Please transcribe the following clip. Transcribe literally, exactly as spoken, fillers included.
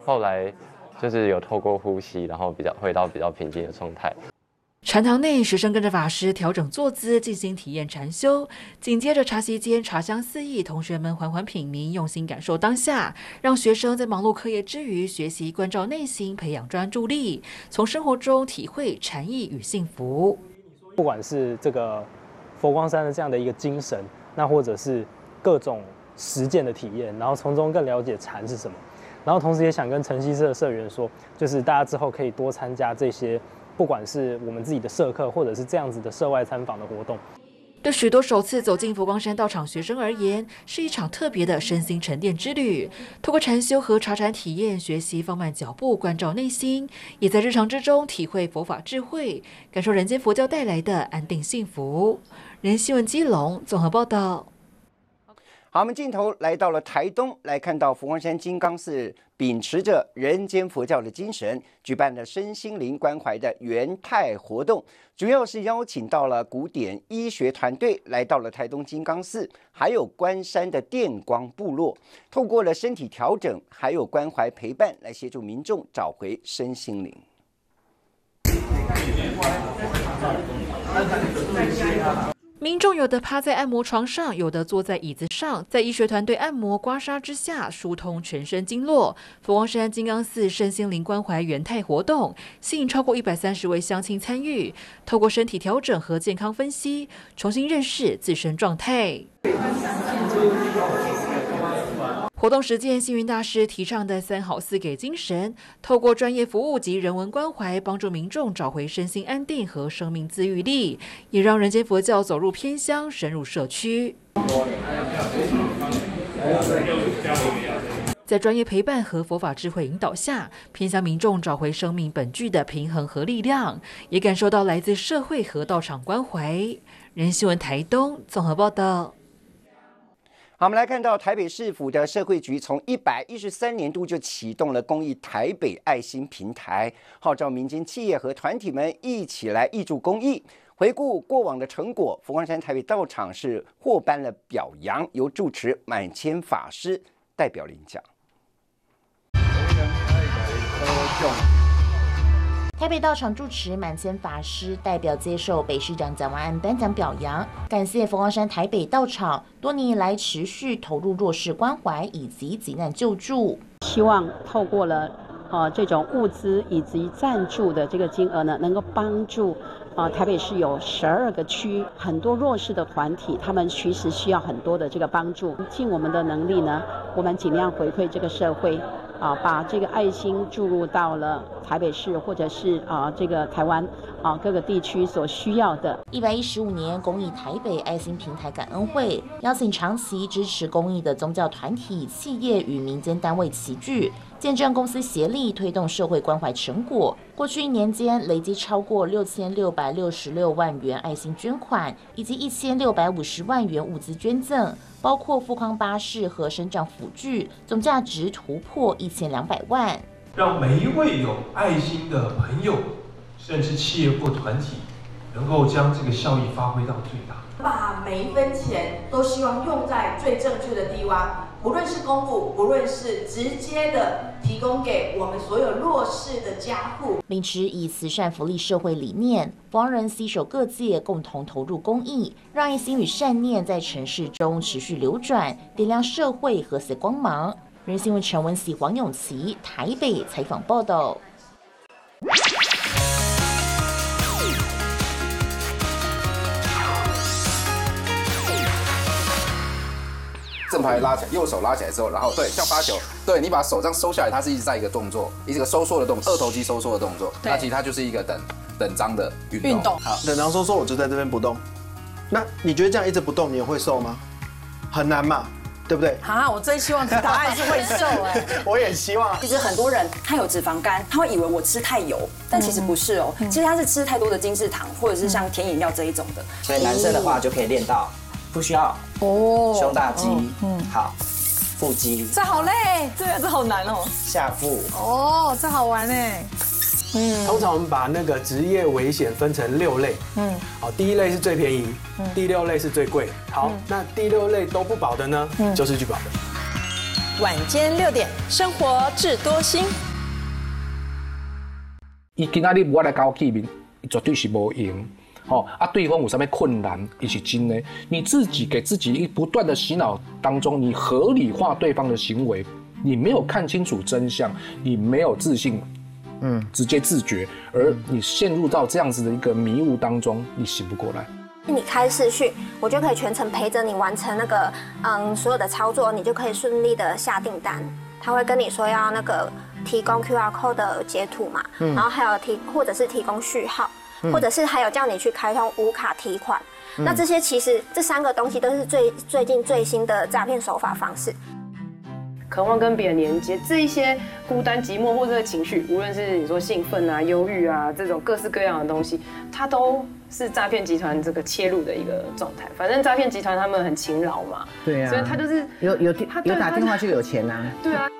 后来就是有透过呼吸，然后比较回到比较平静的状态。 禅堂内，学生跟着法师调整坐姿，进行体验禅修。紧接着，茶席间茶香四溢，同学们缓缓品茗，用心感受当下，让学生在忙碌课业之余，学习关照内心，培养专注力，从生活中体会禅意与幸福。 不管是这个佛光山的这样的一个精神，那或者是各种实践的体验，然后从中更了解禅是什么。然后同时也想跟晨曦社的社员说，就是大家之后可以多参加这些。不管是我们自己的社课，或者是这样子的社外参访的活动， 对许多首次走进佛光山道场学生而言，是一场特别的身心沉淀之旅。透过禅修和茶禅体验，学习放慢脚步，关照内心，也在日常之中体会佛法智慧，感受人间佛教带来的安定幸福。人新闻基隆综合报道。 好，我们镜头来到了台东，来看到佛光山金刚寺秉持着人间佛教的精神，举办了身心灵关怀的元泰活动，主要是邀请到了古典医学团队来到了台东金刚寺，还有关山的电光部落，透过了身体调整，还有关怀陪伴，来协助民众找回身心灵。 民众有的趴在按摩床上，有的坐在椅子上，在医学团队按摩刮痧之下，疏通全身经络。佛光山金刚寺身心灵关怀元泰活动，吸引超过一百三十位乡亲参与，透过身体调整和健康分析，重新认识自身状态。活动实践星云大师提倡的三好四给精神，透过专业服务及人文关怀，帮助民众找回身心安定和生命自愈力，也让人间佛教走入偏乡，深入社区。在专业陪伴和佛法智慧引导下，偏乡民众找回生命本具的平衡和力量，也感受到来自社会和道场关怀。人新闻台东综合报道。 好，我们来看到台北市府的社会局从一百一十三年度就启动了公益台北爱心平台，号召民间企业和团体们一起来挹注公益。回顾过往的成果，佛光山台北道场是获颁了表扬，由住持满谦法师代表领奖。 台北道场住持满谦法师代表接受北市长蒋万安颁奖表扬，感谢佛光山台北道场多年以来持续投入弱势关怀以及急难救助， 希望透过了呃这种物资以及赞助的这个金额呢，能够帮助呃台北市有十二个区很多弱势的团体，他们其实需要很多的这个帮助，尽我们的能力呢，我们尽量回馈这个社会。啊，把这个爱心注入到了台北市或者是啊这个台湾啊各个地区所需要的。 一百一十五年公益台北爱心平台感恩会，邀请长期支持公益的宗教团体、企业与民间单位齐聚，见证公司协力推动社会关怀成果。过去一年间，累计超过六千六百六十六万元爱心捐款，以及一千六百五十万元物资捐赠，包括富康巴士和身障辅具，总价值突破一千两百万。 让每一位有爱心的朋友，甚至企业或团体，能够将这个效益发挥到最大。 把每一分钱都希望用在最正确的地方，不论是公部，不论是直接的提供给我们所有弱势的家户。 秉持以慈善福利社会理念，佛光人携手各界，共同投入公益，让爱心与善念在城市中持续流转，点亮社会和谐光芒。人新闻陈文喜、黄永琪台北采访报道。 正牌拉起来，右手拉起来之后，然后对，像发球，对你把手这样收下来，它是一直在一个动作，一个收缩的动作，二头肌收缩的动作。那其实它就是一个等等张的运动。运动好，等张收缩，我就在这边不动。那你觉得这样一直不动，你也会瘦吗？很难嘛，对不对？ 啊，我真希望答案是会瘦哎。 我也希望。 其实很多人他有脂肪肝，他会以为我吃太油，但其实不是哦，其实他是吃太多的精制糖，或者是像甜饮料这一种的。 所以男生的话就可以练到。不需要哦，胸大肌，嗯，好，腹肌， 这好累，对啊，这好难哦。 下腹， 哦，这好玩哎。 嗯，通常我们把那个职业危险分成六类，嗯，好，第一类是最便宜，第六类是最贵，好，那第六类都不保的呢，就是拒保的。 晚间六点，生活智多星。 伊今仔日我来交见面，绝对是无用。哦啊，对方有什么困难，也是真的。你自己给自己一不断的洗脑当中，你合理化对方的行为，你没有看清楚真相，你没有自信，嗯，直接自觉，而你陷入到这样子的一个迷雾当中，你醒不过来。 你开视讯，我就可以全程陪着你完成那个嗯所有的操作，你就可以顺利的下订单。他会跟你说要那个提供 Q R code 的截图嘛，嗯、然后还有提或者是提供序号，嗯、或者是还有叫你去开通无卡提款。嗯、那这些其实这三个东西都是最最近最新的诈骗手法方式。 渴望跟别人连接，这一些孤单、寂寞或者情绪，无论是你说兴奋啊、忧郁啊这种各式各样的东西，它都是诈骗集团这个切入的一个状态。反正诈骗集团他们很勤劳嘛， 对啊， 所以他就是有有有打电话就有钱啊， 对啊。